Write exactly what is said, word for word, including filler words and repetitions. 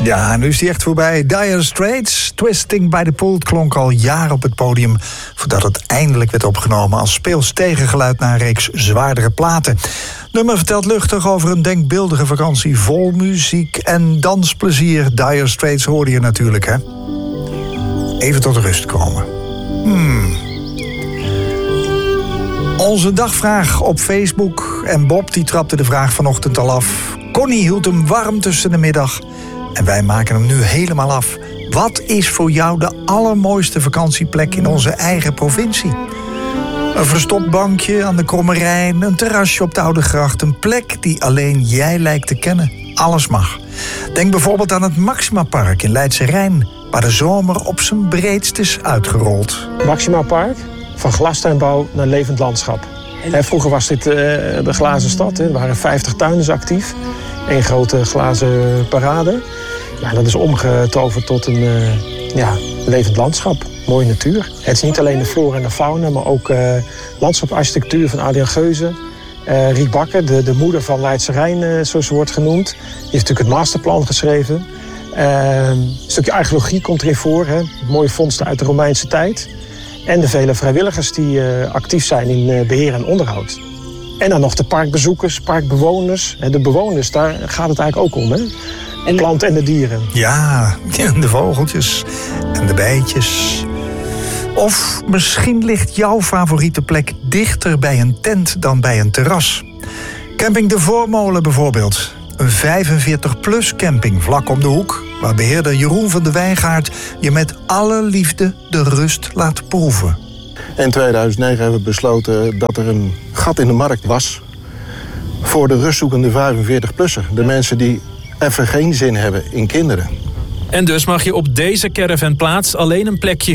Ja, nu is die echt voorbij. Dire Straits, Twisting by the Pool, klonk al jaren op het podium voordat het eindelijk werd opgenomen als speels tegengeluid naar een reeks zwaardere platen. Nummer vertelt luchtig over een denkbeeldige vakantie vol muziek en dansplezier. Dire Straits hoorde je natuurlijk, hè? Even tot rust komen. Hmm. Onze dagvraag op Facebook. En Bob die trapte de vraag vanochtend al af. Connie hield hem warm tussen de middag. En wij maken hem nu helemaal af. Wat is voor jou de allermooiste vakantieplek in onze eigen provincie? Een verstopt bankje aan de Kromme Rijn, een terrasje op de Oude Gracht, een plek die alleen jij lijkt te kennen. Alles mag. Denk bijvoorbeeld aan het Maxima Park in Leidse Rijn, waar de zomer op zijn breedst is uitgerold. Maxima Park, van glastuinbouw naar levend landschap. En vroeger was dit uh, de glazen stad. Hè. Er waren vijftig tuinders actief. Eén grote glazen parade. Ja, dat is omgetoverd tot een uh, ja, levend landschap. Mooie natuur. Het is niet alleen de flora en de fauna, maar ook uh, landschaparchitectuur van Adriaan Geuze. Uh, Riek Bakker, de, de moeder van Leidse Rijn, uh, zoals ze wordt genoemd. Die heeft natuurlijk het masterplan geschreven. Uh, een stukje archeologie komt erin voor. Hè. Mooie vondsten uit de Romeinse tijd. En de vele vrijwilligers die uh, actief zijn in uh, beheer en onderhoud. En dan nog de parkbezoekers, parkbewoners. En de bewoners, daar gaat het eigenlijk ook om, hè? En de planten en de dieren. Ja, de vogeltjes en de bijtjes. Of misschien ligt jouw favoriete plek dichter bij een tent dan bij een terras. Camping De Voormolen bijvoorbeeld. Een vijfenveertig plus camping vlak om de hoek, waar beheerder Jeroen van de Wijngaard je met alle liefde de rust laat proeven. In tweeduizend negen hebben we besloten dat er een gat in de markt was voor de rustzoekende vijfenveertig-plusser. De mensen die even geen zin hebben in kinderen. En dus mag je op deze caravanplaats alleen een plekje